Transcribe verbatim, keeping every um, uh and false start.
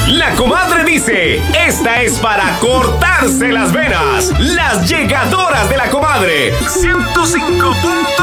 La comadre dice, esta es para cortarse las venas. Las llegadoras de la comadre. ciento cinco punto